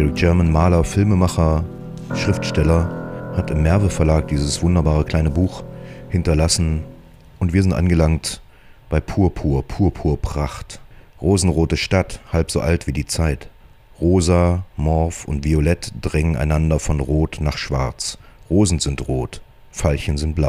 Derek Jarman, Maler, Filmemacher, Schriftsteller, hat im Merve Verlag dieses wunderbare kleine Buch hinterlassen und wir sind angelangt bei Purpur, Purpurpracht. Rosenrote Stadt, halb so alt wie die Zeit. Rosa, Morph und Violett drängen einander von Rot nach Schwarz. Rosen sind rot, Veilchen sind blau.